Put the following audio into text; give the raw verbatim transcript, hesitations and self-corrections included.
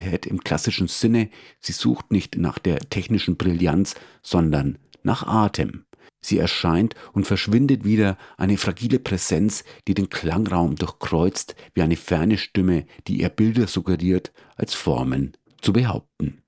im klassischen Sinne. Sie sucht nicht nach der technischen Brillanz, sondern nach Atem. Sie erscheint und verschwindet wieder, eine fragile Präsenz, die den Klangraum durchkreuzt, wie eine ferne Stimme, die ihr Bilder suggeriert, als Formen zu behaupten.